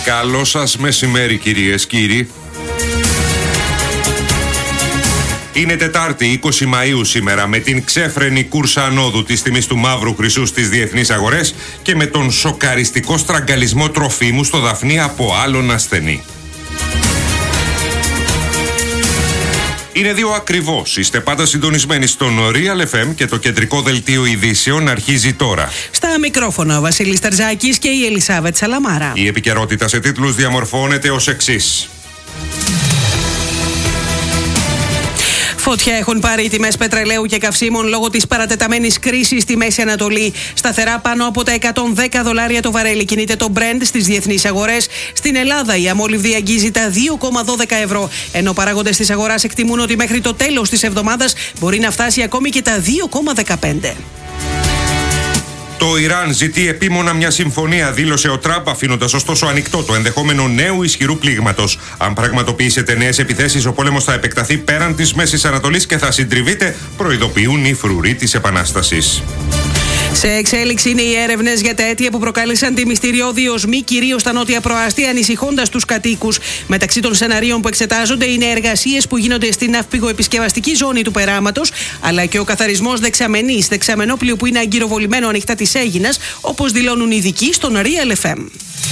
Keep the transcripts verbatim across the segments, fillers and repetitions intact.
Καλό σας μεσημέρι, κυρίες, κύριοι. Είναι Τετάρτη, είκοσι Μαΐου σήμερα, με την ξέφρενη κούρσα ανόδου της τιμής του μαύρου χρυσού στις διεθνείς αγορές και με τον σοκαριστικό στραγγαλισμό τροφίμου στο Δαφνί από άλλον ασθενή. Είναι δύο ακριβώς. Είστε πάντα συντονισμένοι στον Real εφ εμ και το κεντρικό δελτίο ειδήσεων αρχίζει τώρα. Στα μικρόφωνα ο Βασίλης Τερζάκης και η Ελισάβετ Σαλαμάρα. Η επικαιρότητα σε τίτλους διαμορφώνεται ως εξής. Φωτιά έχουν πάρει οι τιμές πετρελαίου και καυσίμων λόγω της παρατεταμένης κρίσης στη Μέση Ανατολή. Σταθερά πάνω από τα εκατόν δέκα δολάρια το βαρέλι κινείται το Brent στις διεθνείς αγορές. Στην Ελλάδα η αμόλυβδη αγγίζει τα δύο κόμμα δώδεκα ευρώ, ενώ παράγοντες της αγοράς εκτιμούν ότι μέχρι το τέλος της εβδομάδας μπορεί να φτάσει ακόμη και τα δύο κόμμα δεκαπέντε. Το Ιράν ζητεί επίμονα μια συμφωνία, δήλωσε ο Τραμπ, αφήνοντας ωστόσο ανοιχτό το ενδεχόμενο νέου ισχυρού πλήγματος. Αν πραγματοποιήσετε νέες επιθέσεις, ο πόλεμος θα επεκταθεί πέραν της Μέσης Ανατολής και θα συντριβείτε, προειδοποιούν οι φρουροί της Επανάστασης. Σε εξέλιξη είναι οι έρευνες για τα αίτια που προκάλεσαν τη μυστηριώδη οσμή, κυρίως στα νότια προάστια, ανησυχώντας τους κατοίκους. Μεταξύ των σεναρίων που εξετάζονται είναι εργασίες που γίνονται στην ναυπηγοεπισκευαστική ζώνη του περάματος, αλλά και ο καθαρισμός δεξαμενής, δεξαμενόπλοιου που είναι αγκυροβολημένο ανοιχτά της Αίγινας, όπως δηλώνουν οι ειδικοί στον Real εφ εμ.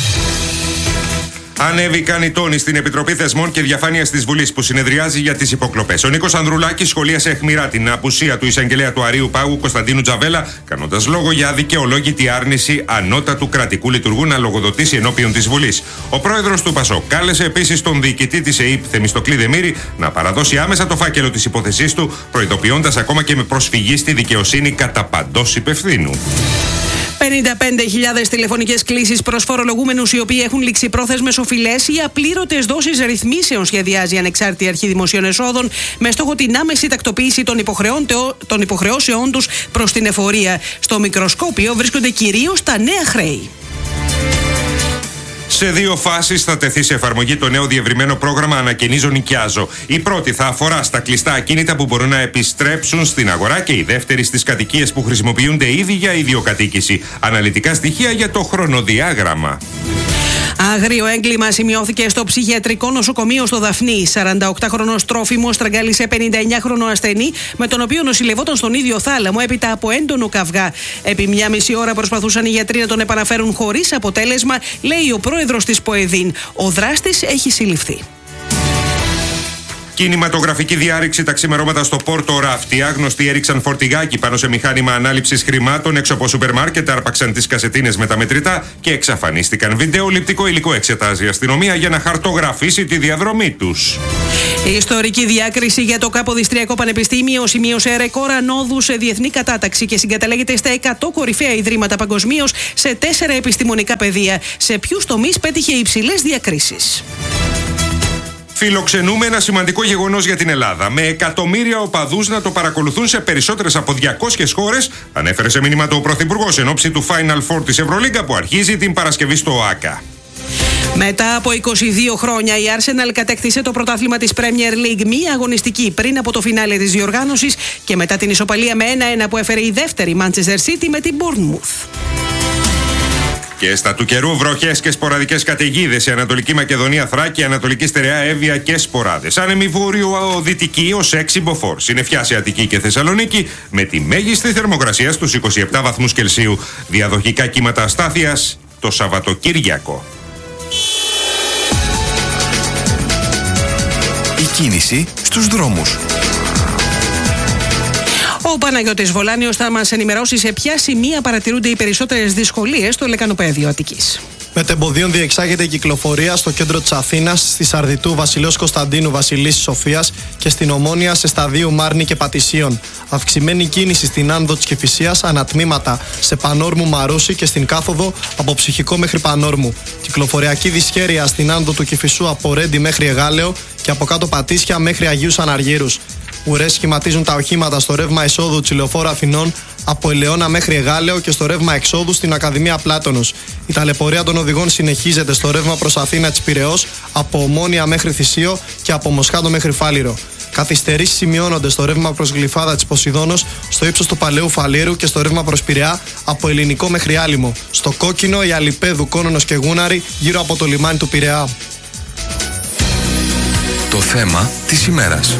Ανέβηκαν οι τόνοι στην Επιτροπή Θεσμών και Διαφάνειας της Βουλής που συνεδριάζει για τις υποκλοπές. Ο Νίκος Ανδρουλάκης σχολίασε αιχμηρά την απουσία του εισαγγελέα του Αρείου Πάγου Κωνσταντίνου Τζαβέλα, κάνοντας λόγο για αδικαιολόγητη άρνηση ανώτατου κρατικού λειτουργού να λογοδοτήσει ενώπιον της Βουλής. Ο πρόεδρος του ΠΑΣΟΚ κάλεσε επίσης τον διοικητή της ΕΥΠ Θεμιστοκλή Δεμήρη να παραδώσει άμεσα το φάκελο της υπόθεσής του, προειδοποιώντας ακόμα και με προσφυγή στη δικαιοσύνη κατά παντός υπευθύνου. πενήντα πέντε χιλιάδες τηλεφωνικές κλήσεις προς φορολογούμενους οι οποίοι έχουν ληξιπρόθεσμες οφειλές ή απλήρωτες δόσεις ρυθμίσεων σχεδιάζει η Ανεξάρτητη Αρχή Δημοσίων Εσόδων με στόχο την άμεση τακτοποίηση των, των υποχρεώσεών τους προς την εφορία. Στο μικροσκόπιο βρίσκονται κυρίως τα νέα χρέη. Σε δύο φάσεις θα τεθεί σε εφαρμογή το νέο διευρυμένο πρόγραμμα Ανακαινίζω Νοικιάζω. Η πρώτη θα αφορά στα κλειστά ακίνητα που μπορούν να επιστρέψουν στην αγορά και η δεύτερη στις κατοικίες που χρησιμοποιούνται ήδη για ιδιοκατοίκηση. Αναλυτικά στοιχεία για το χρονοδιάγραμμα. Άγριο έγκλημα σημειώθηκε στο ψυχιατρικό νοσοκομείο στο Δαφνί. σαρανταοκτάχρονος τρόφιμος στραγγάλισε πενηνταεννιάχρονο ασθενή, με τον οποίο νοσηλευόταν στον ίδιο θάλαμο έπειτα από έντονο καυγά. Επί μια μισή ώρα προσπαθούσαν οι γιατροί να τον επαναφέρουν χωρίς αποτέλεσμα, λέει ο πρόεδρος της ΠΟΕΔΗΝ. Ο δράστης έχει συλληφθεί. Κινηματογραφική διάρρηξη τα ξημερώματα στο Πόρτο Ράφτη. Άγνωστοι έριξαν φορτηγάκι πάνω σε μηχάνημα ανάληψης χρημάτων έξω από σούπερ μάρκετ, άρπαξαν τις κασετίνες με τα μετρητά και εξαφανίστηκαν. Βιντεοληπτικό υλικό εξετάζει η αστυνομία για να χαρτογραφήσει τη διαδρομή τους. Η ιστορική διάκριση για το Καποδιστριακό Πανεπιστήμιο σημείωσε ρεκόρ ανόδου σε διεθνή κατάταξη και συγκαταλέγεται στα εκατό κορυφαία ιδρύματα παγκοσμίως σε τέσσερα επιστημονικά πεδία. Σε ποιους τομείς πέτυχε υψηλές διακρίσεις. Φιλοξενούμε ένα σημαντικό γεγονός για την Ελλάδα. Με εκατομμύρια οπαδούς να το παρακολουθούν σε περισσότερες από διακόσιες χώρες, ανέφερε σε μήνυμα το Πρωθυπουργός εν ώψη του Final Four της Ευρωλίγκα που αρχίζει την Παρασκευή στο ΟΑΚΑ. Μετά από είκοσι δύο χρόνια η Arsenal κατέκτησε το πρωτάθλημα της Premier League, μία αγωνιστική πριν από το φινάλε της διοργάνωσης και μετά την ισοπαλία με ένα ένα που έφερε η δεύτερη Manchester City με την Bournemouth. Και στα του καιρού, βροχές και σποραδικές καταιγίδες σε Ανατολική Μακεδονία, Θράκη, Ανατολική Στερεά, Εύβοια και σποράδες. Άνεμη βόρειο-δυτική ως έξι μποφόρ. Συννεφιά σε Αττική και Θεσσαλονίκη με τη μέγιστη θερμοκρασία στους είκοσι επτά βαθμούς Κελσίου. Διαδοχικά κύματα αστάθειας το Σαββατοκύριακο. Η κίνηση στους δρόμους. Ο Παναγιώτης Βολάνιος θα μας ενημερώσει σε ποια σημεία παρατηρούνται οι περισσότερες δυσκολίες στο λεκανοπέδιο Αττικής. Μετεμποδίων διεξάγεται η κυκλοφορία στο κέντρο της Αθήνας, στη Σαρδιτού Βασιλέως Κωνσταντίνου Βασιλίσσης Σοφίας και στην Ομόνια σε σταδίου Μάρνη και Πατησίων. Αυξημένη κίνηση στην άνοδο της Κηφισίας, ανατμήματα σε Πανόρμου Μαρούση και στην κάθοδο από Ψυχικό μέχρι Πανόρμου. Κυκλοφοριακή δυσχέρεια στην άνοδο του Κηφισού από Ρέντι μέχρι Εγάλεο και από κάτω Πατήσια μέχρι Αγίους Αναργύρους. Ουρές σχηματίζουν τα οχήματα στο ρεύμα εισόδου της Λεωφόρου Αθηνών από Ελαιώνα μέχρι Εγάλεο και στο ρεύμα εξόδου στην Ακαδημία Πλάτωνος. Η ταλαιπωρία των οδηγών συνεχίζεται στο ρεύμα προς Αθήνα της Πειραιώς από Ομόνια μέχρι Θησίο και από Μοσχάτο μέχρι Φάληρο. Καθυστερήσεις σημειώνονται στο ρεύμα προς Γλυφάδα της Ποσειδώνος, στο ύψος του Παλαιού Φαλήρου και στο ρεύμα προς Πειραιά από Ελληνικό μέχρι Άλυμο. Στο Κόκκινο, η Αλιπέδου, Κόνονος και Γούναρη γύρω από το λιμάνι του Πειραιά. Το θέμα της ημέρας.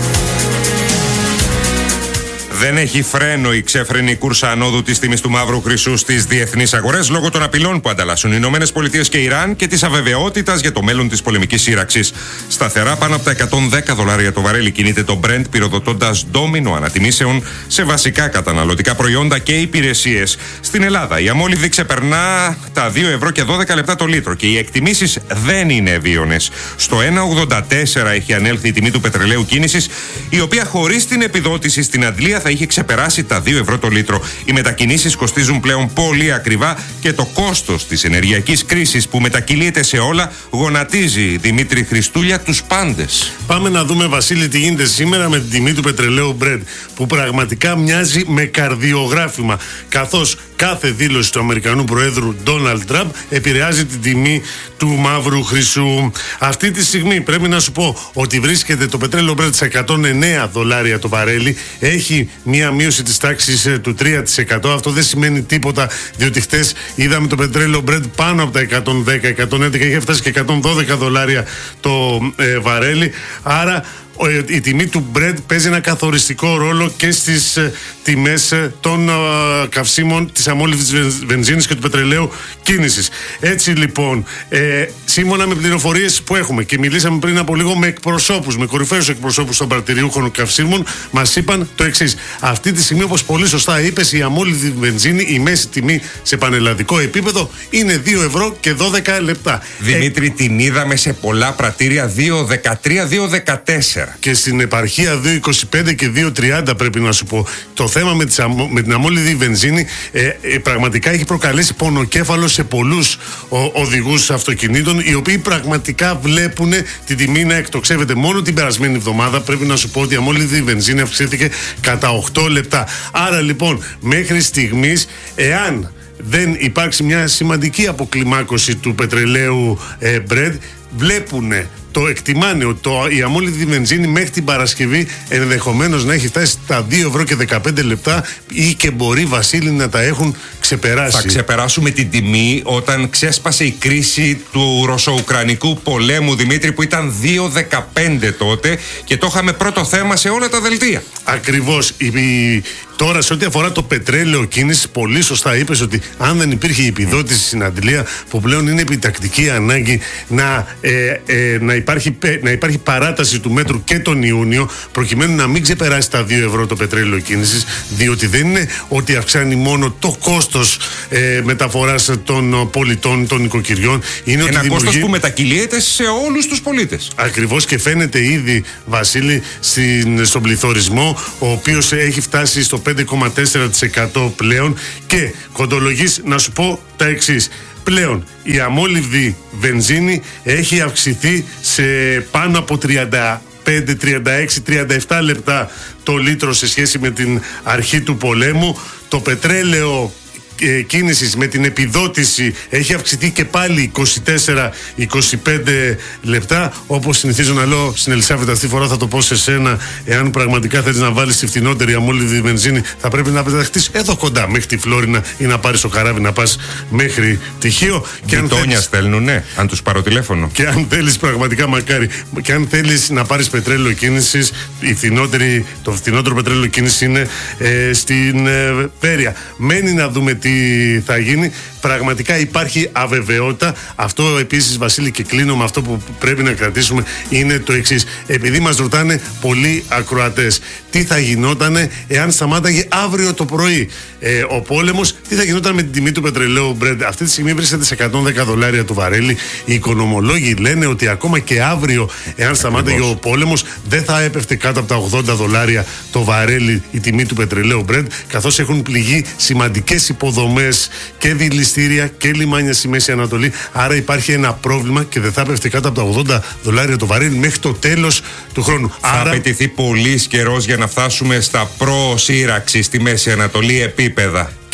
Δεν έχει φρένο η ξέφρενη κούρσα ανόδου της τιμής του μαύρου χρυσού στις διεθνείς αγορές λόγω των απειλών που ανταλλάσσουν οι Ηνωμένες Πολιτείες και Ιράν και της αβεβαιότητας για το μέλλον της πολεμικής σύραξης. Σταθερά πάνω από τα εκατόν δέκα δολάρια το βαρέλι κινείται το Brent, πυροδοτώντας ντόμινο ανατιμήσεων σε βασικά καταναλωτικά προϊόντα και υπηρεσίες. Στην Ελλάδα η αμόλυβδη ξεπερνά τα δύο ευρώ και δώδεκα λεπτά το λίτρο και οι εκτιμήσεις δεν είναι ευίωνες. Στο ένα ογδόντα τέσσερα έχει ανέλθει η τιμή του πετρελαίου κίνησης, η οποία χωρίς την επιδότηση στην αντλία θα είχε ξεπεράσει τα δύο ευρώ το λίτρο. Οι μετακινήσεις κοστίζουν πλέον πολύ ακριβά και το κόστος της ενεργειακής κρίσης που μετακυλείται σε όλα γονατίζει, Δημήτρη Χριστούλια, τους πάντες. Πάμε να δούμε, Βασίλη, τι γίνεται σήμερα με την τιμή του πετρελαίου Brent, που πραγματικά μοιάζει με καρδιογράφημα, καθώς κάθε δήλωση του Αμερικανού Προέδρου Ντόναλντ Τραμπ επηρεάζει την τιμή του μαύρου χρυσού. Αυτή τη στιγμή πρέπει να σου πω ότι βρίσκεται το πετρέλαιο Brent σε εκατόν εννέα δολάρια το βαρέλι. Έχει μία μείωση της τάξης του τρία τοις εκατό. Αυτό δεν σημαίνει τίποτα, διότι χτες είδαμε το πετρέλαιο Brent πάνω από τα εκατόν δέκα εκατόν έντεκα, είχε φτάσει και εκατόν δώδεκα δολάρια το ε, βαρέλι. Άρα η τιμή του Brent παίζει ένα καθοριστικό ρόλο και στις ε, τιμές ε, των ε, καυσίμων της αμόλυβδης βενζίνης και του πετρελαίου κίνησης. Έτσι λοιπόν, ε, σύμφωνα με πληροφορίες που έχουμε και μιλήσαμε πριν από λίγο με εκπροσώπους, με κορυφαίους εκπροσώπους των παρτηριούχων καυσίμων, μας είπαν το εξής. Αυτή τη στιγμή, όπως πολύ σωστά είπες, η αμόλυβδη βενζίνη, η μέση τιμή σε πανελλαδικό επίπεδο είναι δύο ευρώ και δώδεκα λεπτά. Δημήτρη, ε... την είδαμε σε πολλά πρατήρια δύο δεκατρία δύο δεκατέσσερα. Και στην επαρχία δύο είκοσι πέντε και δύο τριάντα, πρέπει να σου πω. Το θέμα με, τις, με την αμόλυβδη βενζίνη ε, ε, πραγματικά έχει προκαλέσει πονοκέφαλο σε πολλούς οδηγούς αυτοκινήτων, οι οποίοι πραγματικά βλέπουν την τιμή να εκτοξεύεται. Μόνο την περασμένη εβδομάδα πρέπει να σου πω ότι η αμόλυβδη βενζίνη αυξήθηκε κατά οκτώ λεπτά. Άρα λοιπόν, μέχρι στιγμής, εάν δεν υπάρξει μια σημαντική αποκλιμάκωση του πετρελαίου ε, Brent, βλέπουνε, το εκτιμάνε ότι το, η αμόλυβδη βενζίνη μέχρι την Παρασκευή ενδεχομένως να έχει φτάσει στα δύο ευρώ και δεκαπέντε λεπτά ή και μπορεί, Βασίλη, να τα έχουν ξεπεράσει. Θα ξεπεράσουμε την τιμή όταν ξέσπασε η κρίση του ρωσο-ουκρανικού πολέμου, Δημήτρη, που ήταν δύο δεκαπέντε τότε και το είχαμε πρώτο θέμα σε όλα τα δελτία. Ακριβώς. Η, η, τώρα σε ό,τι αφορά το πετρέλαιο κίνηση, πολύ σωστά είπες ότι αν δεν υπήρχε η επιδότηση στην αντλία, που πλέον είναι επιτακτική ανάγκη να, ε, ε, να, υπάρχει, να υπάρχει παράταση του μέτρου και τον Ιούνιο, προκειμένου να μην ξεπεράσει τα δύο ευρώ το πετρέλαιο κίνησης, διότι δεν είναι ότι αυξάνει μόνο το κόστος ε, μεταφοράς των πολιτών, των οικοκυριών. Είναι ένα ότι δημιουργεί... κόστος που μετακυλείται σε όλους τους πολίτες. Ακριβώς, και φαίνεται ήδη, Βασίλη, στην, στον πληθωρισμό, ο οποίος έχει φτάσει στο πέντε κόμμα τέσσερα τοις εκατό πλέον, και κοντολογής να σου πω τα εξής. Πλέον η αμόλυβδη βενζίνη έχει αυξηθεί σε πάνω από τριάντα πέντε, τριάντα έξι, τριάντα επτά λεπτά το λίτρο σε σχέση με την αρχή του πολέμου. Το πετρέλαιο ε, κίνησης με την επιδότηση έχει αυξηθεί και πάλι είκοσι τέσσερα με είκοσι πέντε λεπτά. Όπως συνηθίζω να λέω στην Ελισάβετ, αυτή τη φορά θα το πω σε σένα, εάν πραγματικά θέλεις να βάλεις τη φθηνότερη αμόλυβδη βενζίνη, θα πρέπει να πεταχτείς εδώ κοντά μέχρι τη Φλόρινα ή να πάρεις το καράβι να πας μέχρι τη Χίο. Γειτόνια στέλνουν, ναι, αν τους πάρω τηλέφωνο. Και αν θέλεις πραγματικά, μακάρι, και αν θέλεις να πάρεις πετρέλαιο κίνησης, η φθηνότερη, το φθηνότερο πετρέλαιο κίνησης είναι ε, στην ε, Πέρια. Μένει να δούμε τι θα γίνει. Πραγματικά υπάρχει αβεβαιότητα. Αυτό επίσης, Βασίλη, και κλείνω με αυτό που πρέπει να κρατήσουμε, είναι το εξής. Επειδή μας ρωτάνε πολλοί ακροατές τι θα γινότανε εάν σταμάταγε αύριο το πρωί ε, ο πόλεμος, τι θα γινόταν με την τιμή του πετρελαίου Brent. Αυτή τη στιγμή βρίσκεται σε εκατόν δέκα δολάρια το βαρέλι. Οι οικονομολόγοι λένε ότι ακόμα και αύριο, εάν σταμάταγε ο πόλεμος, δεν θα έπεφτε κάτω από τα ογδόντα δολάρια το βαρέλι η τιμή του πετρελαίου Brent, καθώς έχουν πληγεί σημαντικές υποδομές και δηληστήρια και λιμάνια στη Μέση Ανατολή. Άρα υπάρχει ένα πρόβλημα και δεν θα έπεφτε κάτω από τα ογδόντα δολάρια το βαρέλι μέχρι το τέλος του χρόνου. Θα Άρα... απαιτηθεί πολύς καιρός για να φτάσουμε στα προ-σύραξη στη Μέση Ανατολή επίπεδα. Και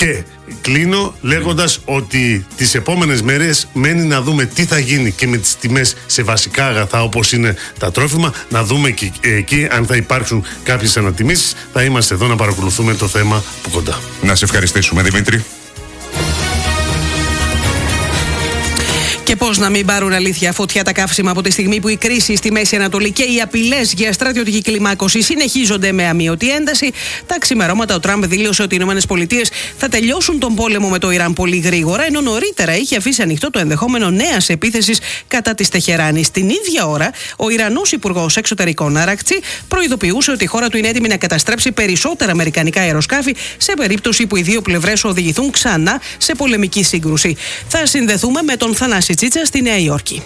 κλείνω λέγοντας ότι τις επόμενες μέρες μένει να δούμε τι θα γίνει και με τις τιμές σε βασικά αγαθά όπως είναι τα τρόφιμα, να δούμε και εκεί αν θα υπάρξουν κάποιες ανατιμήσεις. Θα είμαστε εδώ να παρακολουθούμε το θέμα από κοντά. Να σε ευχαριστήσουμε, Δημήτρη. Και πώς να μην πάρουν αλήθεια φωτιά τα καύσιμα από τη στιγμή που η κρίση στη Μέση Ανατολή και οι απειλές για στρατιωτική κλιμάκωση συνεχίζονται με αμείωτη ένταση. Τα ξημερώματα ο Τραμπ δήλωσε ότι οι ΗΠΑ θα τελειώσουν τον πόλεμο με το Ιράν πολύ γρήγορα, ενώ νωρίτερα είχε αφήσει ανοιχτό το ενδεχόμενο νέας επίθεσης κατά της Τεχεράνης. Την ίδια ώρα, ο Ιρανός Υπουργός Εξωτερικών Αρακτσί προειδοποιούσε ότι η χώρα του είναι έτοιμη να καταστρέψει περισσότερα αμερικανικά αεροσκάφη σε περίπτωση που οι δύο πλευρές οδηγηθούν ξανά σε πολεμική σύγκρουση. Θα συνδεθούμε με τον Θανάση Τσίτσα στη Νέα Υόρκη.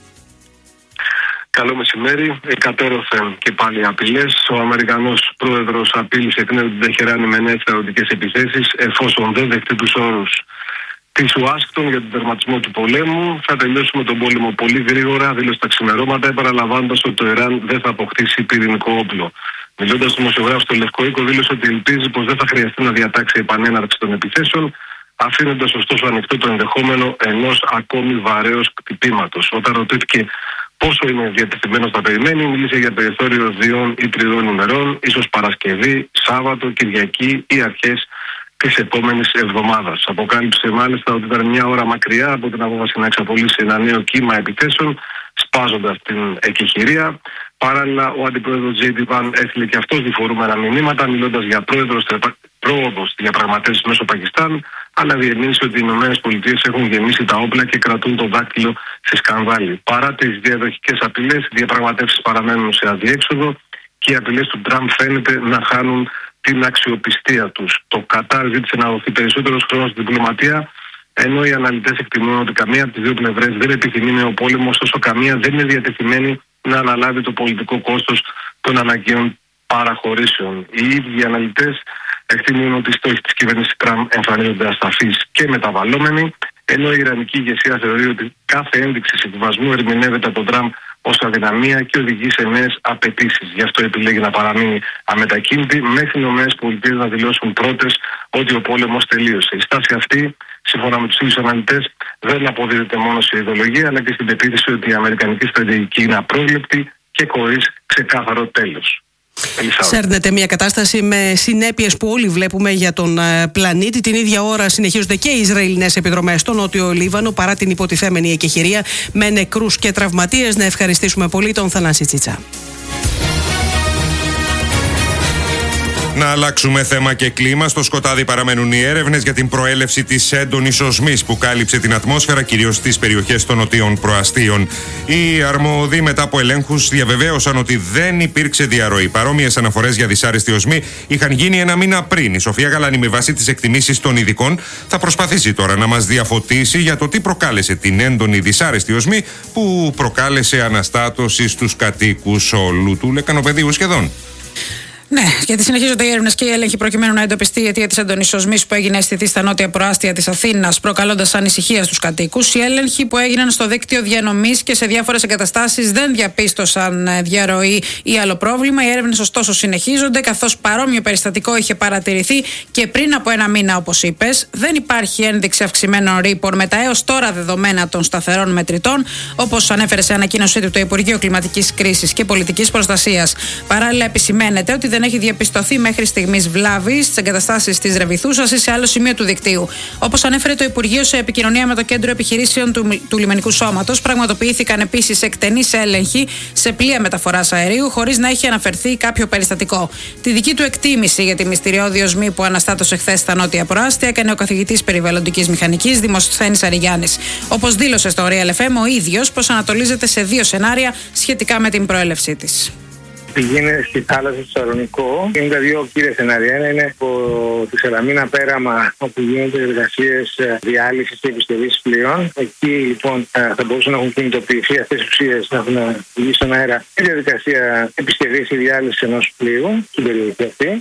Καλό μεσημέρι. Εκατέρωθεν και πάλι απειλές. Ο Αμερικανός πρόεδρος απείλησε εκ νέου την Τεχεράνη με νέες στρατιωτικές επιθέσεις, εφόσον δεν δεχτεί τους όρους της Ουάσιγκτον για τον τερματισμό του πολέμου. Θα τελειώσουμε τον πόλεμο πολύ γρήγορα, δήλωσε τα ξημερώματα, επαναλαμβάνοντας ότι το Ιράν δεν θα αποκτήσει πυρηνικό όπλο. Μιλώντας στον δημοσιογράφο στο Λευκό Οίκο, δήλωσε ότι ελπίζει πως δεν θα χρειαστεί να διατάξει επανέναρξη των επιθέσεων, αφήνοντας ωστόσο ανοιχτό το ενδεχόμενο ενός ακόμη βαρέως κτυπήματος. Όταν ρωτήθηκε πόσο είναι διατεθειμένος να περιμένει, μίλησε για περιθώριο δύο ή τριών ημερών, ίσως Παρασκευή, Σάββατο, Κυριακή ή αρχές της επόμενης εβδομάδας. Αποκάλυψε μάλιστα ότι ήταν μια ώρα μακριά από την απόφαση να εξαπολύσει ένα νέο κύμα επιθέσεων, σπάζοντας την εκεχηρία. Παράλληλα, ο αντιπρόεδρος Τζέι ντι Βαν έστειλε και αυτός διφορούμενα μηνύματα, μιλώντας για πρόεδρος πρόοδο στη διαπραγματεύση μέσω Πακιστάν, αλλά διεμήνυσε ότι οι ΗΠΑ έχουν γεμίσει τα όπλα και κρατούν το δάκτυλο σε σκανδάλι. Παρά τις διαδοχικές απειλές, οι διαπραγματεύσεις παραμένουν σε αδιέξοδο και οι απειλές του Τραμπ φαίνεται να χάνουν την αξιοπιστία τους. Το Κατάρ ζήτησε να δοθεί περισσότερος χρόνος στη διπλωματία, ενώ οι αναλυτές εκτιμούν ότι καμία από τις δύο πλευρές δεν επιθυμεί νέο πόλεμο, ωστόσο καμία δεν είναι διατεθειμένη να αναλάβει το πολιτικό κόστος των αναγκαίων παραχωρήσεων. Οι ίδιοι οι αναλυτές εκτιμούν ότι οι στόχοι της κυβέρνησης Τραμπ εμφανίζονται ασταθείς και μεταβαλλόμενοι, ενώ η Ιρανική ηγεσία θεωρεί ότι κάθε ένδειξη συμβιβασμού ερμηνεύεται από τον Τραμπ ως αδυναμία και οδηγεί σε νέες απαιτήσεις. Γι' αυτό επιλέγει να παραμείνει αμετακίνητη μέχρι οι ΗΠΑ να δηλώσουν πρώτες ότι ο πόλεμος τελείωσε. Η στάση αυτή, σύμφωνα με τους ίδιους αναλυτές, δεν αποδίδεται μόνο σε ιδεολογία, αλλά και στην πεποίθηση ότι η αμερικανική στρατηγική είναι απρόβλεπτη και χωρίς ξεκάθαρο τέλος. Σέρνεται μια κατάσταση με συνέπειες που όλοι βλέπουμε για τον πλανήτη. Την ίδια ώρα συνεχίζονται και οι Ισραηλινές επιδρομές στο Νότιο Λίβανο, παρά την υποτιθέμενη εκεχηρία, με νεκρούς και τραυματίες. Να ευχαριστήσουμε πολύ τον Θανάση Τσίτσα. Να αλλάξουμε θέμα και κλίμα. Στο σκοτάδι παραμένουν οι έρευνες για την προέλευση της έντονης οσμής που κάλυψε την ατμόσφαιρα, κυρίως στις περιοχές των νοτίων προαστίων. Οι αρμόδιοι μετά από ελέγχους διαβεβαίωσαν ότι δεν υπήρξε διαρροή. Παρόμοιες αναφορές για δυσάρεστη οσμή είχαν γίνει ένα μήνα πριν. Η Σοφία Γαλάνη, με βάση τις εκτιμήσεις των ειδικών, θα προσπαθήσει τώρα να μας διαφωτίσει για το τι προκάλεσε την έντονη δυσάρεστη οσμή που προκάλεσε αναστάτωση στους κατοίκους όλου του λεκανοπεδίου σχεδόν. Ναι, γιατί συνεχίζονται οι έρευνες και οι έλεγχοι προκειμένου να εντοπιστεί η αιτία της έντονης οσμής που έγινε αισθητή στα νότια προάστια της Αθήνας, προκαλώντας ανησυχία στους κατοίκους. Οι έλεγχοι που έγιναν στο δίκτυο διανομής και σε διάφορες εγκαταστάσεις δεν διαπίστωσαν διαρροή ή άλλο πρόβλημα. Οι έρευνες ωστόσο συνεχίζονται, καθώς παρόμοιο περιστατικό είχε παρατηρηθεί και πριν από ένα μήνα, όπως είπες. Δεν υπάρχει ένδειξη αυξημένων ρήπων με τα έως τώρα δεδομένα των σταθερών μετρητών, όπως ανέφερε σε ανακοίνωσή του το Υπουργείο Κλιματικής Κρίσης και Πολιτικής Προστασίας. Παράλληλα, επισημαίνεται ότι δεν έχει διαπιστωθεί μέχρι στιγμής βλάβη στις εγκαταστάσεις της Ρεβιθούσας ή σε άλλο σημείο του δικτύου. Όπως ανέφερε το Υπουργείο σε επικοινωνία με το Κέντρο Επιχειρήσεων του, του Λιμενικού Σώματος, πραγματοποιήθηκαν επίσης εκτενείς έλεγχοι σε πλοία μεταφοράς αερίου, χωρίς να έχει αναφερθεί κάποιο περιστατικό. Τη δική του εκτίμηση για τη μυστηριώδη οσμή που αναστάτωσε χθες στα νότια προάστια έκανε ο καθηγητής περιβαλλοντικής μηχανικής Δημοσθένης Αριγιάννης. Όπως δήλωσε στο Real εφ εμ ο ίδιος, προσανατολίζεται σε δύο σενάρια σχετικά με την προέλευσή της. Πηγαίνει στη θάλασσα του Θεσσαλονικού. Είναι τα δύο κύρια σενάρια. Ένα είναι από τη Σαλαμίνα πέραμα, όπου γίνονται εργασίες διάλυσης και επιστευής πλοίων. Εκεί λοιπόν θα μπορούσαν να έχουν κινητοποιηθεί αυτές οι ουσίες, να έχουν βγει στον αέρα η διαδικασία επιστευής ή διάλυσης ενός πλοίου στην περιοχή αυτή. Ή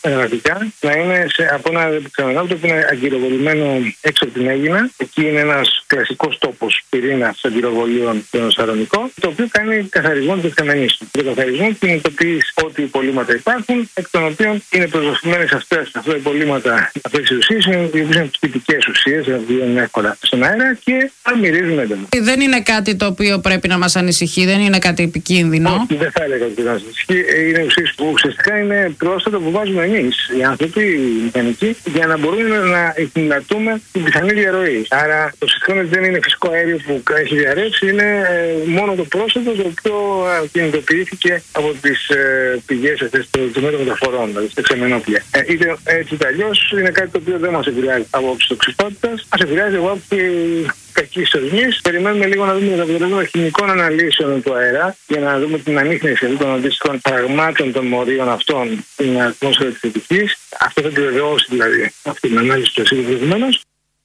εγγραφικά, να είναι σε, από ένα ξενοδοχείο που είναι αγκυροβολημένο έξω από την Αίγινα. Εκεί είναι ένας κλασικός τόπος πυρήνας αγκυροβολίων στον Σαρονικό, το οποίο κάνει καθαρισμό της δεξαμενής του. Το καθαρισμό κινητοποιεί ό,τι υπολείμματα υπάρχουν, εκ των οποίων είναι προσδοθημένες αυτές αυτά τα υπολείμματα, αυτές οι ουσίες, οι οποίες είναι πτυτικές ουσίες, δηλαδή βγαίνουν εύκολα στον αέρα και μυρίζουν έντονα. Δεν είναι κάτι το οποίο πρέπει να μας ανησυχεί, δεν είναι κάτι επικίνδυνο. Όχι, δεν θα έλεγα ότι μας ανησυχεί. Είναι ουσίες που ουσιαστικά είναι πρόσθετα που βάζουμε εμείς, οι άνθρωποι, οι μηχανικοί, για να μπορούμε να εκμεταλλευτούμε την πιθανή διαρροή. Άρα το συστημα δεν είναι φυσικό αέριο που έχει διαρρεύσει, είναι μόνο το πρόσθετο το οποίο κινητοποιήθηκε από τις πηγές αυτές των μεταφορών, δηλαδή στα ξεμενόπλια. Είτε έτσι είτε αλλιώς είναι κάτι το οποίο δεν μας επηρεάζει από άποψη τοξικότητας, μας επηρεάζει από άποψη κακής ορμής. Περιμένουμε λίγο να δούμε τα αποτελέσματα χημικών αναλύσεων του αέρα για να δούμε την ανίχνευση των αντίστοιχων πραγμάτων των μορίων αυτών στην ατμόσφαιρα της Αττικής. Αυτό θα επιβεβαιώσει δηλαδή αυτή την ανάλυση του ασύλου προηγουμένως.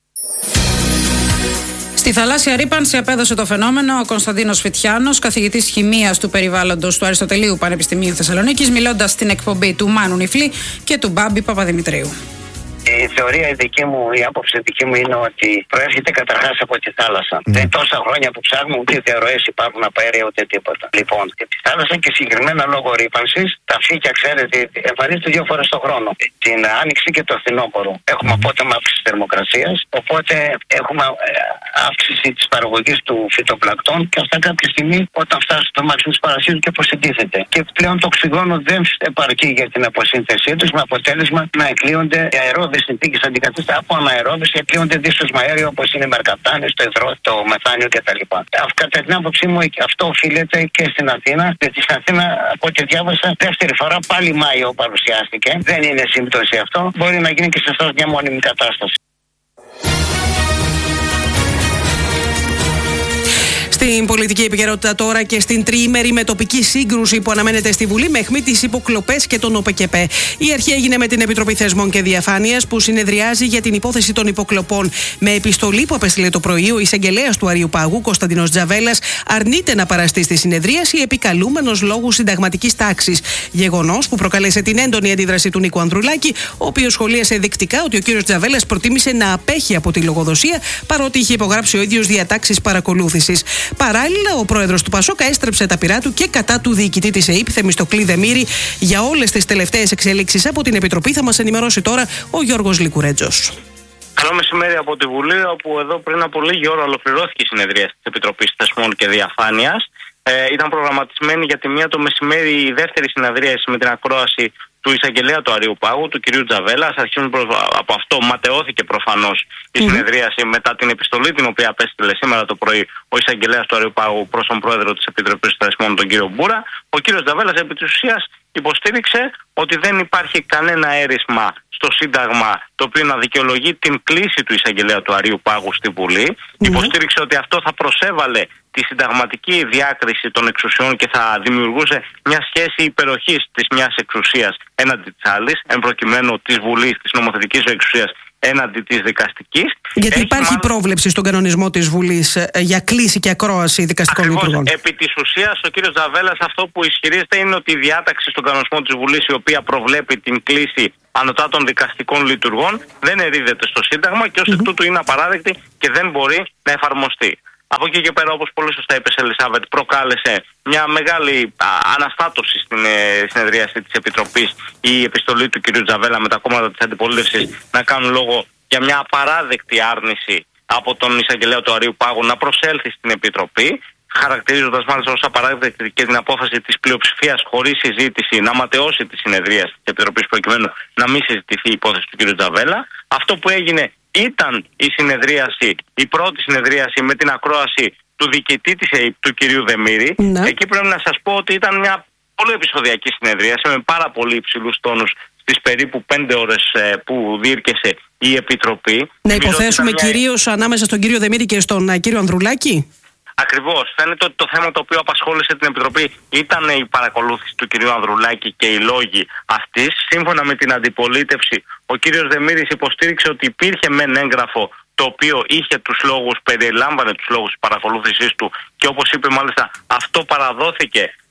Στη θαλάσσια ρύπανση απέδωσε το φαινόμενο ο Κωνσταντίνος Φιτιάνος, καθηγητής χημείας του περιβάλλοντος του Αριστοτελείου Πανεπιστημίου Θεσσαλονίκης, μιλώντας στην εκπομπή του Μάνου Νιφλή και του Μπάμπη Παπαδημητρίου. Η θεωρία η δική μου, η άποψη δική μου είναι ότι προέρχεται καταρχάς από τη θάλασσα. Mm. Δεν τόσα χρόνια που ψάχνουμε ούτε διαρροές υπάρχουν από αέρια ούτε τίποτα. Λοιπόν, και τη θάλασσα και συγκεκριμένα λόγω ρύπανσης, τα φύκια, ξέρετε, εμφανίζονται δύο φορές το χρόνο. Την άνοιξη και το φθινόπωρο. Έχουμε απότομα αύξηση θερμοκρασίας, οπότε έχουμε αύξηση της παραγωγής του φυτοπλακτών και αυτά κάποια στιγμή όταν φτάσει στο μάξιμο της παρασύρου και αποσυντήθεται. Και πλέον το οξυγόνο δεν επαρκεί για την αποσύνθεσή τους, με αποτέλεσμα να εκλείονται οι αερόβιες συνθήκες αντικαθίστα από αναερόβιες και εκλείονται δύσσωσμα αέριο όπως είναι η μερκαπτάνης, το υδρό, το μεθάνιο κτλ. Κατά την άποψή μου αυτό οφείλεται και στην Αθήνα, γιατί στην Αθήνα από ό,τι διάβασα δεύτερη φορά πάλι Μάιο παρουσιάστηκε. Δεν είναι σύμπτωση αυτό, μπορεί να γίνει και σε αυτό μια μόνιμη κατάσταση. Στην πολιτική επικαιρότητα τώρα και στην τριήμερη μετοπική σύγκρουση που αναμένεται στη Βουλή με αιχμή τις υποκλοπές και τον ΟΠΕΚΕΠΕ. Η αρχή έγινε με την Επιτροπή Θεσμών και Διαφάνειας που συνεδριάζει για την υπόθεση των υποκλοπών. Με επιστολή που απέστειλε το πρωί, ο εισαγγελέας του Αρείου Πάγου, Κωνσταντίνος Τζαβέλας, αρνείται να παραστεί στη συνεδρίαση επικαλούμενος λόγου συνταγματικής τάξης. Γεγονός που προκάλεσε την έντονη αντίδραση του Νίκου Ανδρουλάκη, ο οποίος σχολίασε δεικτικά ότι ο κύριος Τζαβέλας προτίμησε να απέχει από τη λογοδοσία παρότι είχε υπογράψει ο ίδιος διατάξεις παρακολούθησης. Παράλληλα, ο πρόεδρος του Πασόκα έστρεψε τα πυρά του και κατά του διοικητή της ΕΥΠ, Θεμιστοκλή Δεμήρη, για όλες τις τελευταίες εξέλιξεις από την Επιτροπή. Θα μας ενημερώσει τώρα ο Γιώργος Λικουρέτζος. Καλό μεσημέρι από τη Βουλή, όπου εδώ πριν από λίγη ώρα ολοκληρώθηκε η συνεδρία της Επιτροπής Θεσμών και Διαφάνειας. Ε, ήταν προγραμματισμένη για τη μία το μεσημέρι η δεύτερη συνεδρίαση με την ακρόαση του εισαγγελέα του Αρείου Πάγου, του κυρίου Τζαβέλα. Αρχίζουν από αυτό, ματαιώθηκε προφανώς η mm-hmm. συνεδρίαση μετά την επιστολή την οποία απέστειλε σήμερα το πρωί ο εισαγγελέας του Αρείου Πάγου προς τον πρόεδρο της Επιτροπής Θεσμών, τον κύριο Μπούρα. Ο κύριος Τζαβέλας επί της ουσίας υποστήριξε ότι δεν υπάρχει κανένα αίρισμα στο Σύνταγμα το οποίο να δικαιολογεί την κλίση του εισαγγελέα του Αρείου Πάγου στη Βουλή. Mm-hmm. Υποστήριξε ότι αυτό θα προσέβαλε τη συνταγματική διάκριση των εξουσιών και θα δημιουργούσε μια σχέση υπεροχής της μιας εξουσίας έναντι της άλλης, εν προκειμένου της Βουλής, της νομοθετικής εξουσίας έναντι της δικαστικής. Γιατί Έχει υπάρχει μάλλον πρόβλεψη στον κανονισμό της Βουλής ε, για κλίση και ακρόαση δικαστικών Ακριβώς, λειτουργών. Επί της ουσίας, ο κύριος Τζαβέλας αυτό που ισχυρίζεται είναι ότι η διάταξη στον κανονισμό της Βουλής, η οποία προβλέπει την κλίση ανωτάτων δικαστικών λειτουργών, δεν ερείδεται στο Σύνταγμα και ως εκ mm-hmm. τούτου είναι απαράδεκτη και δεν μπορεί να εφαρμοστεί. Από εκεί και πέρα, όπως πολύ σωστά είπε η Ελισάβετ, προκάλεσε μια μεγάλη α, αναστάτωση στην ε, συνεδρίαση της Επιτροπής η επιστολή του κ. Τζαβέλα με τα κόμματα της αντιπολίτευσης να κάνουν λόγο για μια απαράδεκτη άρνηση από τον εισαγγελέα του Αρείου Πάγου να προσέλθει στην Επιτροπή, χαρακτηρίζοντας μάλιστα ως απαράδεκτη και την απόφαση της πλειοψηφίας χωρίς συζήτηση να ματαιώσει τη συνεδρίαση της Επιτροπής προκειμένου να μην συζητηθεί η υπόθεση του κ. Τζαβέλα. Αυτό που έγινε ήταν η συνεδρίαση, η πρώτη συνεδρίαση με την ακρόαση του διοικητή της ΕΥΠ, του κυρίου Δεμήρη. Ναι. Εκεί πρέπει να σας πω ότι ήταν μια πολύ επεισοδιακή συνεδρίαση με πάρα πολύ υψηλούς τόνους στις περίπου πέντε ώρες ε, που διήρκεσε η Επιτροπή. Να υποθέσουμε μια... κυρίως ανάμεσα στον κύριο Δεμήρη και στον uh, κύριο Ανδρουλάκη. Ακριβώς. Φαίνεται ότι το θέμα το οποίο απασχόλησε την Επιτροπή ήταν η παρακολούθηση του κυρίου Ανδρουλάκη και οι λόγοι αυτής. Σύμφωνα με την αντιπολίτευση, ο κύριος Δεμήρης υποστήριξε ότι υπήρχε μεν έγγραφο το οποίο είχε τους λόγους, περιλάμβανε τους λόγους της παρακολούθησης του και όπως είπε μάλιστα αυτό παραδόθηκε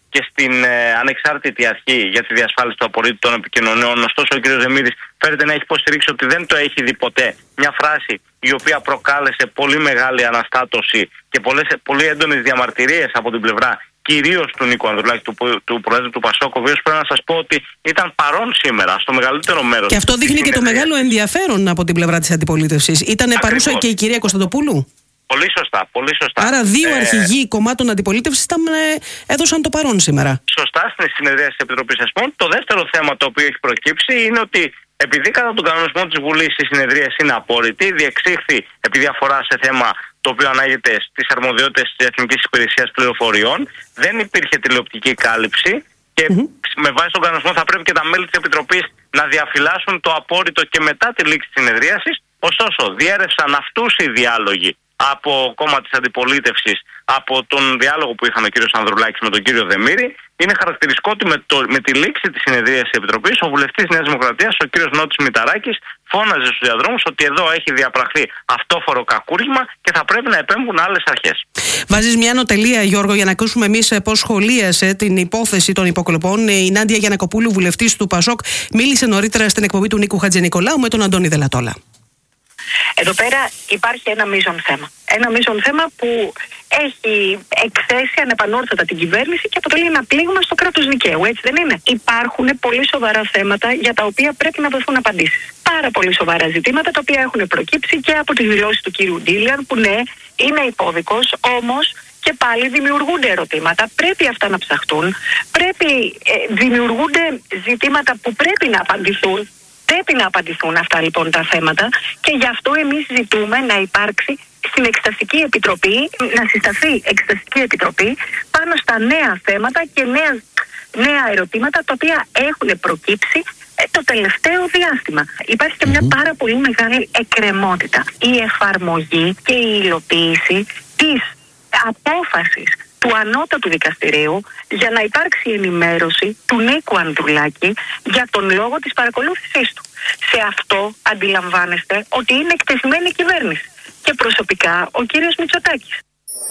και στην ε, ανεξάρτητη αρχή για τη διασφάλιση του απορρίτου των επικοινωνιών. Ωστόσο, ο κ. Δεμήρης φέρεται να έχει υποστηρίξει ότι δεν το έχει δει ποτέ. Μια φράση η οποία προκάλεσε πολύ μεγάλη αναστάτωση και πολλές, πολύ έντονες διαμαρτυρίες από την πλευρά κυρίως του Νίκου Ανδρουλάκη, του, του Προέδρου του Πασόκ, ο οποίος πρέπει να σας πω ότι ήταν παρόν σήμερα στο μεγαλύτερο μέρος. Και αυτό δείχνει και το μεγάλο ενδιαφέρον από την πλευρά της αντιπολίτευσης. Ήτανε παρούσα και η κυρία Κωνσταντοπούλου. Πολύ σωστά, πολύ σωστά. Άρα δύο ε... αρχηγοί κομμάτων αντιπολίτευσης έδωσαν το παρόν σήμερα. Σωστά, στην συνεδρία της Επιτροπής ΕΣΜΟΝ. Το δεύτερο θέμα το οποίο έχει προκύψει είναι ότι επειδή κατά τον κανονισμό της Βουλής η συνεδρία είναι απόρριτη, διεξήχθη επειδή αφορά σε θέμα το οποίο ανάγεται στις αρμοδιότητες της Εθνικής Υπηρεσίας Πληροφοριών, δεν υπήρχε τηλεοπτική κάλυψη και mm-hmm. με βάση τον κανονισμό θα πρέπει και τα μέλη της Επιτροπής να διαφυλάσσουν το απόρριτο και μετά τη λήξη της συνεδρίασης. Ωστόσο, διέρευσαν αυτούς οι διάλογοι από κόμμα της αντιπολίτευσης, από τον διάλογο που είχαν ο κύριος Ανδρουλάκης με τον κύριο Δεμήρη. Είναι χαρακτηριστικό ότι με, το, με τη λήξη της συνεδρίας της Επιτροπής, ο βουλευτής Νέας Δημοκρατίας, ο κύριος Νότης Μηταράκης, φώναζε στους διαδρόμους ότι εδώ έχει διαπραχθεί αυτόφορο κακούργημα και θα πρέπει να επέμβουν άλλες αρχές. Βάζεις μια νοτελεία, Γιώργο, για να ακούσουμε εμείς πώς σχολίασε την υπόθεση των υποκλοπών. Η Νάντια Γιαννακοπούλου, βουλευτής του Πασόκ, μίλησε νωρίτερα στην εκπομπή του Νίκου Χατζηνικολάου με τον Αντώνη Δελατόλα. Εδώ πέρα υπάρχει ένα μείζον θέμα. Ένα μείζον θέμα που έχει εκθέσει ανεπανόρθωτα την κυβέρνηση και αποτελεί ένα πλήγμα στο κράτος δικαίου, έτσι δεν είναι? Υπάρχουν πολύ σοβαρά θέματα για τα οποία πρέπει να δοθούν απαντήσεις. Πάρα πολύ σοβαρά ζητήματα τα οποία έχουν προκύψει και από τις δηλώσεις του κύριου Ντίλιαν, που ναι, είναι υπόδικος, όμως και πάλι δημιουργούνται ερωτήματα. Πρέπει αυτά να ψαχτούν. Πρέπει, ε, δημιουργούνται ζητήματα που πρέπει να απαντηθούν. Πρέπει να απαντηθούν αυτά λοιπόν τα θέματα και γι' αυτό εμείς ζητούμε να υπάρξει στην Εξεταστική Επιτροπή, να συσταθεί Εξεταστική Επιτροπή πάνω στα νέα θέματα και νέα, νέα ερωτήματα τα οποία έχουν προκύψει το τελευταίο διάστημα. Υπάρχει και μια πάρα πολύ μεγάλη εκκρεμότητα. Η εφαρμογή και η υλοποίηση της απόφασης του Ανώτατου Δικαστηρίου για να υπάρξει ενημέρωση του Νίκου Ανδρουλάκη για τον λόγο της παρακολούθησής του. Σε αυτό αντιλαμβάνεστε ότι είναι εκτεθειμένη η κυβέρνηση και προσωπικά ο κύριος Μητσοτάκης.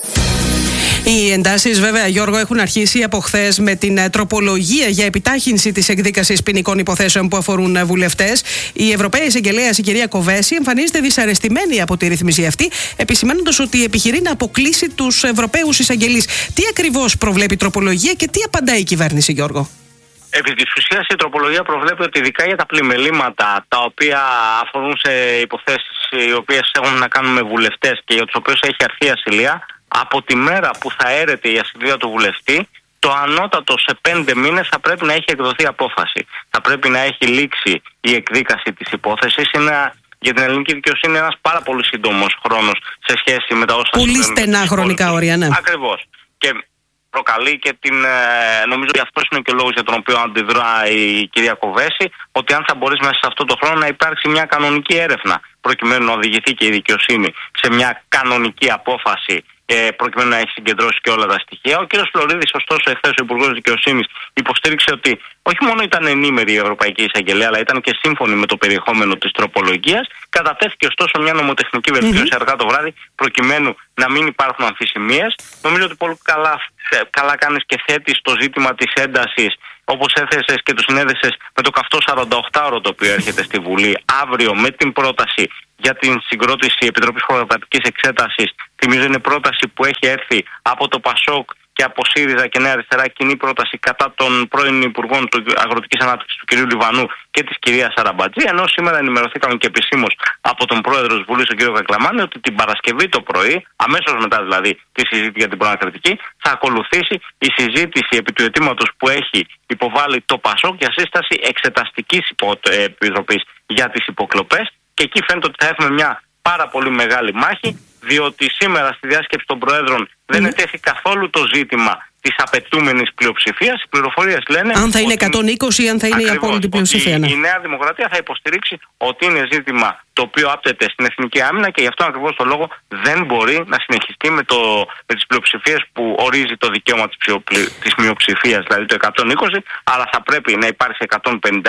Οι εντάσεις, βέβαια, Γιώργο, έχουν αρχίσει από χθες με την τροπολογία για επιτάχυνση της εκδίκασης ποινικών υποθέσεων που αφορούν βουλευτές. Η Ευρωπαία Εισαγγελέας, η κυρία Κοβέση, εμφανίζεται δυσαρεστημένη από τη ρύθμιση αυτή, επισημαίνοντας ότι επιχειρεί να αποκλείσει τους Ευρωπαίους εισαγγελείς. Τι ακριβώς προβλέπει η τροπολογία και τι απαντάει η κυβέρνηση, Γιώργο? Επί της ουσίας η τροπολογία προβλέπει ότι ειδικά για τα πλημελήματα τα οποία αφορούν σε υποθέσεις οι οποίες έχουν να κάνουν με βουλευτές και για τους οποίους έχει αρθεί η ασυλία, από τη μέρα που θα έρεται η ασυλία του βουλευτή, το ανώτατο σε πέντε μήνες θα πρέπει να έχει εκδοθεί απόφαση. Θα πρέπει να έχει λήξει η εκδίκαση της υπόθεσης. Είναι για την ελληνική δικαιοσύνη ένας πάρα πολύ σύντομος χρόνος σε σχέση με τα όσα πολύ στενά χρονικά όρια, ναι. Ακριβώς. Και προκαλεί και την. Νομίζω ότι αυτός είναι και ο λόγος για τον οποίο αντιδρά η κυρία Κοβέση, ότι αν θα μπορείς μέσα σε αυτό το χρόνο να υπάρξει μια κανονική έρευνα, προκειμένου να οδηγηθεί και η δικαιοσύνη σε μια κανονική απόφαση, προκειμένου να έχει συγκεντρώσει και όλα τα στοιχεία. Ο κ. Φλωρίδης, ωστόσο, εχθές ο Υπουργός Δικαιοσύνης υποστήριξε ότι όχι μόνο ήταν ενήμερη η Ευρωπαϊκή Εισαγγελία, αλλά ήταν και σύμφωνη με το περιεχόμενο της τροπολογίας. Κατατέθηκε ωστόσο μια νομοτεχνική βελτίωση mm-hmm. αργά το βράδυ, προκειμένου να μην υπάρχουν αμφισημίες. Νομίζω ότι πολύ καλά, καλά κάνεις και θέτεις το ζήτημα της έντασης, όπως έθεσες και το συνέδεσες με το καυτό σαρανταοκτάωρο το οποίο έρχεται στη Βουλή αύριο με την πρόταση για την συγκρότηση Επιτροπής Χωροκρατικής Εξέτασης. Θυμίζω είναι πρόταση που έχει έρθει από το Πασόκ και από ΣΥΡΙΖΑ και Νέα Αριστερά, κοινή πρόταση κατά των πρώην Υπουργών του Αγροτικής Ανάπτυξης του κ. Λιβανού και της κυρίας Σαραμπατζή. Ενώ σήμερα ενημερωθήκαμε και επισήμως από τον πρόεδρο της Βουλής, τον κ. Κακλαμάνη, ότι την Παρασκευή το πρωί, αμέσως μετά δηλαδή τη συζήτηση για την προανακριτική, θα ακολουθήσει η συζήτηση επί του αιτήματος που έχει υποβάλει το Πασόκ για σύσταση εξεταστικής επιτροπής για τις υποκλοπές. Και εκεί φαίνεται ότι θα έχουμε μια πάρα πολύ μεγάλη μάχη, διότι σήμερα στη διάσκεψη των Προέδρων δεν mm. ετέθη καθόλου το ζήτημα της απαιτούμενης πλειοψηφίας. Οι πληροφορίες λένε. Αν θα είναι εκατόν είκοσι ή αν θα είναι ακριβώς, η απόλυτη πλειοψηφία. Ναι. Η Νέα Δημοκρατία θα υποστηρίξει ότι είναι ζήτημα το οποίο άπτεται στην εθνική άμυνα και γι' αυτό ακριβώς το λόγο δεν μπορεί να συνεχιστεί με, το, με τις πλειοψηφίες που ορίζει το δικαίωμα της, της μειοψηφίας, δηλαδή το εκατόν είκοσι, αλλά θα πρέπει να υπάρξει εκατόν πενήντα ένα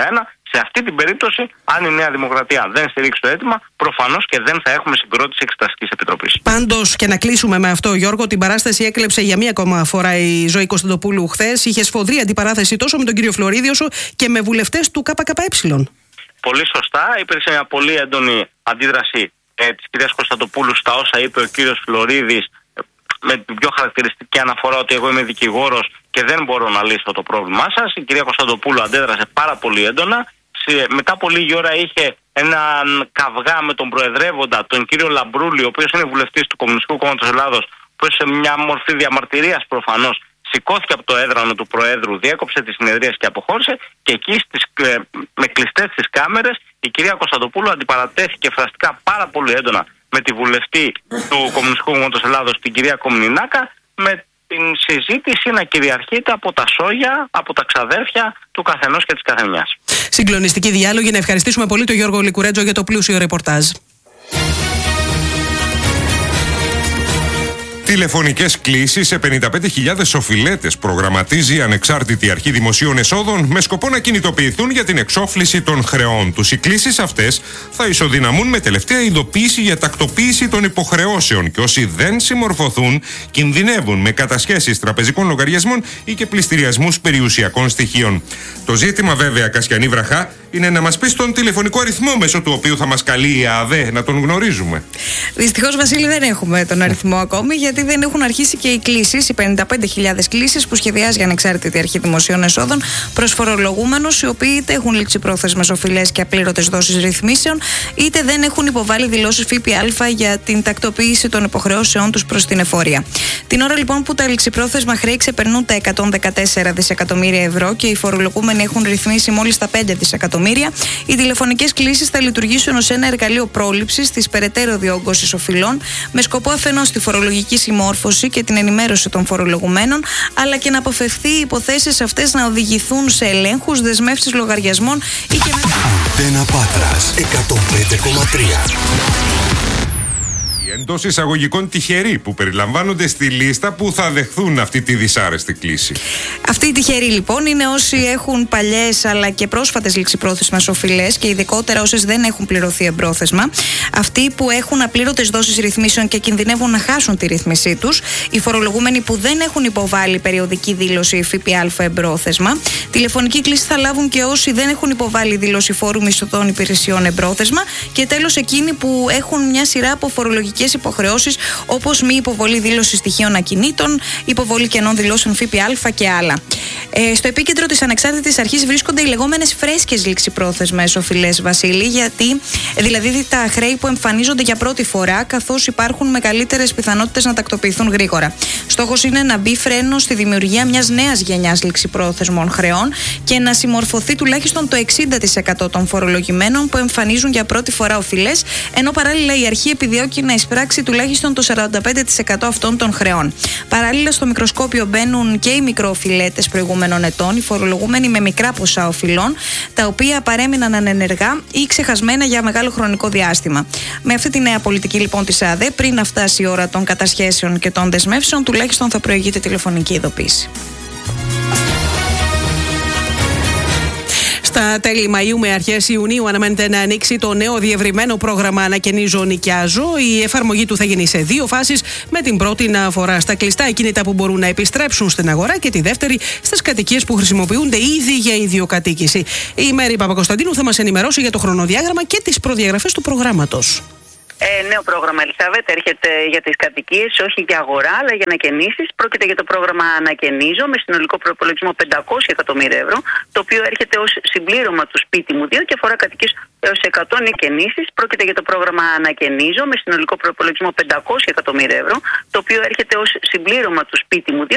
Σε αυτή την περίπτωση, αν η Νέα Δημοκρατία δεν στηρίξει το αίτημα, προφανώς και δεν θα έχουμε συγκρότηση Εξεταστικής Επιτροπής. Πάντως, και να κλείσουμε με αυτό, Γιώργο, την παράσταση έκλεψε για μία ακόμα φορά η Ζωή Κωνσταντοπούλου χθες. Είχε σφοδρή αντιπαράθεση τόσο με τον κύριο Φλωρίδη όσο και με βουλευτές του ΚΚΕ. Πολύ σωστά. Υπήρξε μια πολύ έντονη αντίδραση ε, της κυρίας Κωνσταντοπούλου στα όσα είπε ο κύριος Φλωρίδης, με την πιο χαρακτηριστική αναφορά ότι εγώ είμαι δικηγόρος και δεν μπορώ να λύσω το πρόβλημά σας. Η κυρία Κωνσταντοπούλου αντέδρασε πάρα πολύ έντονα. Μετά από λίγη ώρα είχε έναν καυγά με τον προεδρεύοντα, τον κύριο Λαμπρούλη, ο οποίος είναι βουλευτής του Κομμουνιστικού Κόμματος Ελλάδος, που σε μια μορφή διαμαρτυρίας προφανώς σηκώθηκε από το έδρανο του Προέδρου, διέκοψε τις συνεδρίες και αποχώρησε. Και εκεί στις, με κλειστές τις κάμερες η κυρία Κωνσταντοπούλου αντιπαρατέθηκε φραστικά πάρα πολύ έντονα με τη βουλευτή του Κομμουνιστικού Κόμματος Ελλάδος, την κυρία Κομνηνάκα, με την συζήτηση να κυριαρχείται από τα σόγια, από τα ξαδέρφια του καθενός και της καθεμιάς. Συγκλονιστική διάλογη. Να ευχαριστήσουμε πολύ τον Γιώργο Λικουρέτζο για το πλούσιο ρεπορτάζ. Τηλεφωνικές κλήσεις σε πενήντα πέντε χιλιάδες οφειλέτες προγραμματίζει η Ανεξάρτητη Αρχή Δημοσίων Εσόδων με σκοπό να κινητοποιηθούν για την εξόφληση των χρεών τους. Οι κλήσεις αυτές θα ισοδυναμούν με τελευταία ειδοποίηση για τακτοποίηση των υποχρεώσεων και όσοι δεν συμμορφωθούν κινδυνεύουν με κατασχέσεις τραπεζικών λογαριασμών ή και πληστηριασμούς περιουσιακών στοιχείων. Το ζήτημα, βέβαια, Κασιανή Βραχά, είναι να μας πεις τον τηλεφωνικό αριθμό μέσω του οποίου θα μας καλεί η ΑΔΕ, να τον γνωρίζουμε. Δυστυχώς, Βασίλη, δεν έχουμε τον αριθμό ακόμη, γιατί δεν έχουν αρχίσει και οι κλήσεις, οι πενήντα πέντε χιλιάδες κλήσεις που σχεδιάζει η Ανεξάρτητη Αρχή Δημοσίων Εσόδων προς φορολογούμενους, οι οποίοι είτε έχουν ληξιπρόθεσμες οφειλές και απλήρωτες δόσεις ρυθμίσεων, είτε δεν έχουν υποβάλει δηλώσεις ΦΠΑ για την τακτοποίηση των υποχρεώσεών τους προς την εφορία. Την ώρα λοιπόν που τα ληξιπρόθεσμα χρέη ξεπερνούν τα εκατόν δεκατέσσερα δισεκατομμύρια ευρώ και οι φορολογούμενοι έχουν ρυθμίσει μόλις τα πέντε δισεκατομμύρια, οι τηλεφωνικές κλήσεις θα λειτουργήσουν ως ένα εργαλείο πρόληψης της περαιτέρω διόγκωσης οφειλών, με σκοπό αφενός τη φορολογική συμμόρφωση και την ενημέρωση των φορολογουμένων, αλλά και να αποφευθεί οι υποθέσεις αυτές να οδηγηθούν σε ελέγχους, δεσμεύσεις λογαριασμών ή και με... Αντένα Πάτρας εκατόν πέντε κόμμα τρία. Εντός εισαγωγικών τυχεροί που περιλαμβάνονται στη λίστα που θα δεχθούν αυτή τη δυσάρεστη κλήση. Αυτοί οι τυχεροί λοιπόν είναι όσοι έχουν παλιές αλλά και πρόσφατες ληξιπρόθεσμες οφειλές και ειδικότερα όσες δεν έχουν πληρωθεί εμπρόθεσμα. Αυτοί που έχουν απλήρωτες δόσεις ρυθμίσεων και κινδυνεύουν να χάσουν τη ρύθμισή τους. Οι φορολογούμενοι που δεν έχουν υποβάλει περιοδική δήλωση ΦΠΑ εμπρόθεσμα. Τηλεφωνική κλήση θα λάβουν και όσοι δεν έχουν υποβάλει δήλωση φόρου μισθωτών υπηρεσιών εμπρόθεσμα. Και τέλος εκείνοι που έχουν μια σειρά από φορολογικές υποχρεώσεις, όπως μη υποβολή δήλωση στοιχείων ακινήτων, υποβολή κενών δηλώσεων ΦΠΑ και άλλα. Ε, στο επίκεντρο της Ανεξάρτητης Αρχής βρίσκονται οι λεγόμενες φρέσκες ληξιπρόθεσμες οφειλές, Βασίλη, γιατί δηλαδή τα χρέη που εμφανίζονται για πρώτη φορά, καθώς υπάρχουν μεγαλύτερες πιθανότητες να τακτοποιηθούν γρήγορα. Στόχος είναι να μπει φρένο στη δημιουργία μιας νέας γενιάς ληξιπρόθεσμων χρεών και να συμμορφωθεί τουλάχιστον το εξήντα τοις εκατό των φορολογημένων που εμφανίζουν για πρώτη φορά οφειλές, ενώ παράλληλα η αρχή επιδιώκει να εισπράξει τουλάχιστον το σαράντα πέντε τοις εκατό αυτών των χρεών. Παράλληλα, στο μικροσκόπιο μπαίνουν και οι μικροοφειλέτες προηγούμενων ετών, οι φορολογούμενοι με μικρά ποσά οφειλών, τα οποία παρέμειναν ανενεργά ή ξεχασμένα για μεγάλο χρονικό διάστημα. Με αυτή τη νέα πολιτική λοιπόν της ΑΔΕ, πριν να φτάσει η ώρα των κατασχέσεων και των δεσμεύσεων, τουλάχιστον θα προηγείται τηλεφωνική ειδοποίηση. Στα τέλη Μαΐου με αρχές Ιουνίου αναμένεται να ανοίξει το νέο διευρυμένο πρόγραμμα Ανακαινίζω Νοικιάζω. Η εφαρμογή του θα γίνει σε δύο φάσεις, με την πρώτη να αφορά στα κλειστά ακίνητα που μπορούν να επιστρέψουν στην αγορά και τη δεύτερη στις κατοικίες που χρησιμοποιούνται ήδη για ιδιοκατοίκηση. Η Μέρη Παπακοσταντίνου θα μας ενημερώσει για το χρονοδιάγραμμα και τις προδιαγραφές του προγράμματος. Ε, νέο πρόγραμμα, Ελισάβετ, έρχεται για τις κατοικίες, όχι για αγορά, αλλά για ανακαινήσεις. Πρόκειται για το πρόγραμμα Ανακαινίζω με συνολικό προπολογισμό πεντακόσια εκατομμύρια ευρώ, το οποίο έρχεται ως συμπλήρωμα του Σπίτι μου δύο και αφορά κατοικίες έως εκατό ανακαινήσεις. Πρόκειται για το πρόγραμμα Ανακαινίζω με συνολικό προπολογισμό πεντακόσια εκατομμύρια ευρώ, το οποίο έρχεται ως συμπλήρωμα του Σπίτι μου δύο